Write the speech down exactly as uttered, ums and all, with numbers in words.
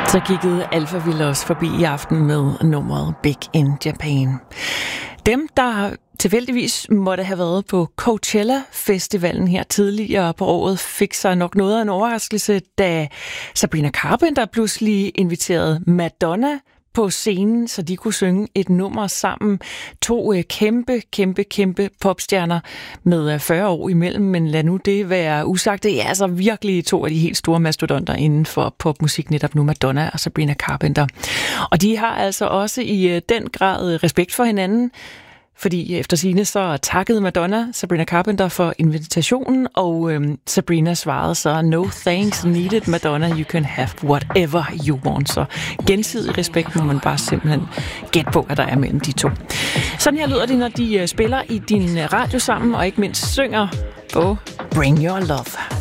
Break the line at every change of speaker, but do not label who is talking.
Så kiggede Alphaville også forbi i aften med nummeret Big in Japan. Dem, der tilfældigvis måtte have været på Coachella-festivalen her tidligere på året, fik sig nok noget af en overraskelse, da Sabrina Carpenter pludselig inviterede Madonna på scenen, så de kunne synge et nummer sammen. To øh, kæmpe, kæmpe, kæmpe popstjerner med øh, fyrre år imellem, men lad nu det være usagt. Det er altså virkelig to af de helt store mastodonter inden for popmusik, netop nu Madonna og Sabrina Carpenter. Og de har altså også i øh, den grad øh, respekt for hinanden, fordi efter sigende så takkede Madonna Sabrina Carpenter for invitationen, og øhm, Sabrina svarede så, no thanks needed, Madonna, you can have whatever you want. Så gensidig respekt må man bare simpelthen gætte på, at der er mellem de to. Sådan her lyder det, når de spiller i din radio sammen, og ikke mindst synger på Bring Your Love.